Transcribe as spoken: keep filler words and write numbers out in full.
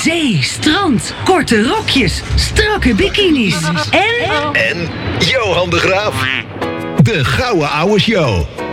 Zee, strand, korte rokjes, strakke bikinis. En... En Johan de Graaf. De Gouden Ouwe Show.